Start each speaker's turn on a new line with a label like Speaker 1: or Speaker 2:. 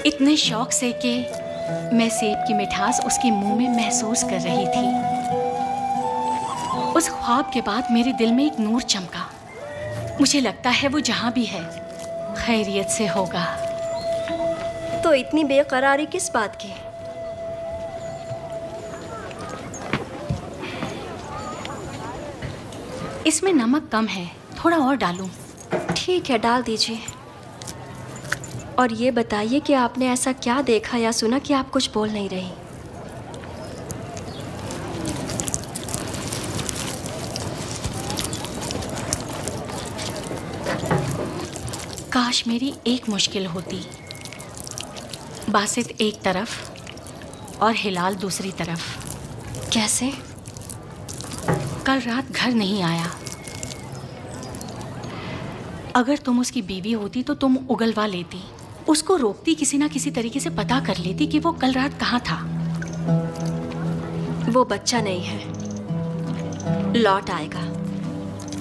Speaker 1: इतने शौक से कि मैं सेब की मिठास उसके मुंह में महसूस कर रही थी। उस ख्वाब के बाद मेरे दिल में एक नूर चमका। मुझे लगता है वो जहां भी है खैरियत से होगा।
Speaker 2: तो इतनी बेकरारी किस बात की?
Speaker 1: इसमें नमक कम है, थोड़ा और डालूं?
Speaker 2: ठीक है, डाल दीजिए। और ये बताइए कि आपने ऐसा क्या देखा या सुना कि आप कुछ बोल नहीं रही?
Speaker 1: काश मेरी एक मुश्किल होती। बासित एक तरफ और हिलाल दूसरी तरफ।
Speaker 2: कैसे?
Speaker 1: कल रात घर नहीं आया। अगर तुम उसकी बीवी होती तो तुम उगलवा लेती, उसको रोकती, किसी ना किसी तरीके से पता कर लेती कि वो कल रात कहाँ था।
Speaker 2: वो बच्चा नहीं है, लौट आएगा।